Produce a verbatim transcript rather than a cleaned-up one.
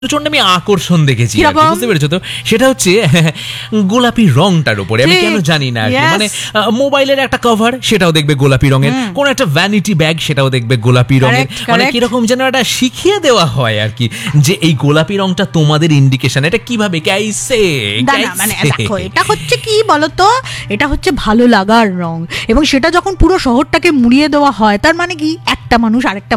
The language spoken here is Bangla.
প্রচন্ড আমি আকর্ষণ দেখেছি, কিরকম? বুঝতে পেরেছো তো? সেটা হচ্ছে গোলাপি রংটার উপরে। আমি ঠিক, কেন জানি না আর কি। yes. মানে আহ, মোবাইলের একটা কভার সেটাও দেখবে গোলাপি রঙের, কোন একটা ভ্যানিটি ব্যাগ সেটাও দেখবে গোলাপি রঙের। Correct, মানে correct. কিরকম যেন একটা শিখিয়ে দেওয়া হয় আর কি, যে এই গোলাপি রংটা তোমাদের ইন্ডিকেশন। এটা কিভাবে ক্যাইসে না না মানে দেখো, এটা হচ্ছে কি বলতো, এটা হচ্ছে ভালো লাগার রং, এবং সেটা যখন পুরো শহরটাকে মুড়িয়ে দেওয়া হয়, তার মানে কি একটা মানুষ আরেকটা